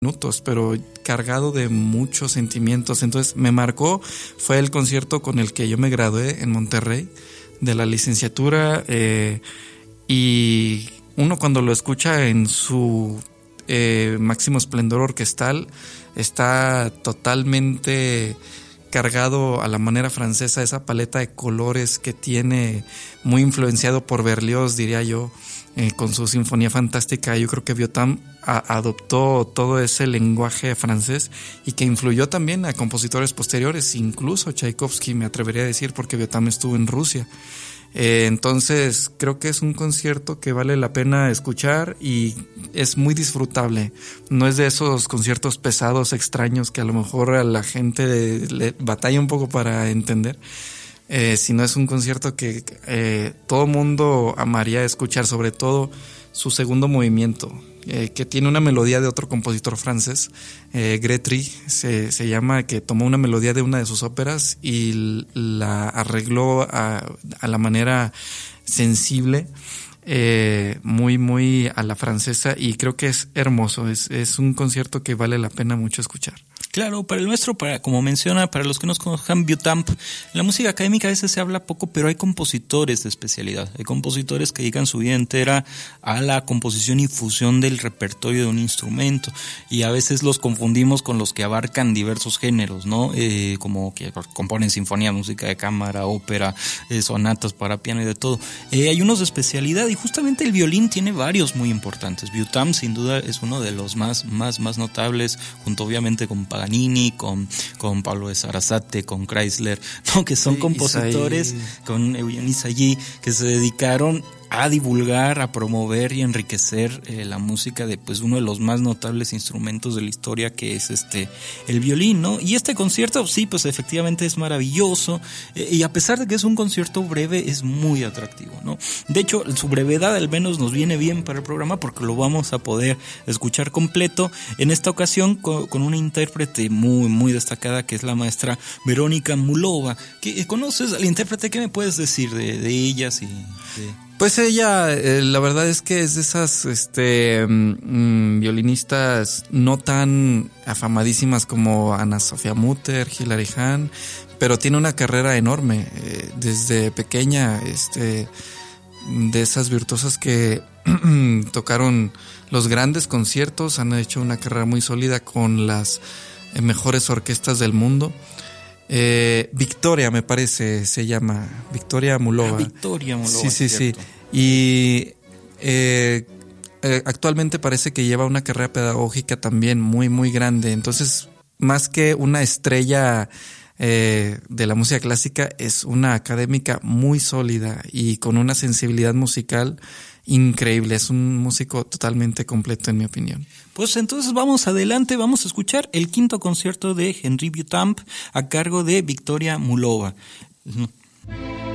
minutos, pero cargado de muchos sentimientos. Entonces me marcó, fue el concierto con el que yo me gradué en Monterrey de la licenciatura, y uno cuando lo escucha en su máximo esplendor orquestal está totalmente cargado a la manera francesa, esa paleta de colores que tiene, muy influenciado por Berlioz, diría yo, con su Sinfonía Fantástica. Yo creo que Vieuxtemps adoptó todo ese lenguaje francés y que influyó también a compositores posteriores, incluso Tchaikovsky, me atrevería a decir, porque Vieuxtemps estuvo en Rusia. Entonces creo que es un concierto que vale la pena escuchar y es muy disfrutable. No es de esos conciertos pesados, extraños, que a lo mejor a la gente le batalla un poco para entender, sino es un concierto que todo mundo amaría escuchar, sobre todo su segundo movimiento, que tiene una melodía de otro compositor francés, Grétry se llama, que tomó una melodía de una de sus óperas y la arregló a la manera sensible, muy a la francesa, y creo que es hermoso, es un concierto que vale la pena mucho escuchar. Claro, para el nuestro, como menciona, para los que nos conozcan Vieuxtemps, en la música académica a veces se habla poco, pero hay compositores de especialidad. Hay compositores que dedican su vida entera a la composición y fusión del repertorio de un instrumento, y a veces los confundimos con los que abarcan diversos géneros, ¿no? Como que componen sinfonía, música de cámara, ópera, sonatas para piano y de todo. Hay unos de especialidad, y justamente el violín tiene varios muy importantes. Vieuxtemps sin duda es uno de los más notables, junto obviamente con Paganini, con Pablo de Sarasate, con Chrysler, ¿no? Que son compositores, con Eugène Ysaÿe, que se dedicaron a divulgar, a promover y enriquecer la música de pues uno de los más notables instrumentos de la historia, que es el violín, ¿no? Y este concierto, sí, pues efectivamente es maravilloso, y a pesar de que es un concierto breve, es muy atractivo, ¿no? De hecho, su brevedad al menos nos viene bien para el programa, porque lo vamos a poder escuchar completo, en esta ocasión con una intérprete muy destacada, que es la maestra Verónica Mulova. ¿Conoces al intérprete? ¿Qué me puedes decir de ellas y de...? Pues ella, la verdad es que es de esas violinistas no tan afamadísimas como Anna Sophia Mutter, Hilary Hahn, pero tiene una carrera enorme desde pequeña, de esas virtuosas que tocaron los grandes conciertos, han hecho una carrera muy sólida con las mejores orquestas del mundo. Victoria, me parece, se llama Victoria Mulova. Victoria Mulova. Sí. Y actualmente parece que lleva una carrera pedagógica también muy grande. Entonces, más que una estrella de la música clásica, es una académica muy sólida y con una sensibilidad musical increíble. Es un músico totalmente completo, en mi opinión. Pues entonces vamos adelante, vamos a escuchar el quinto concierto de Henri Vieuxtemps a cargo de Victoria Mulova.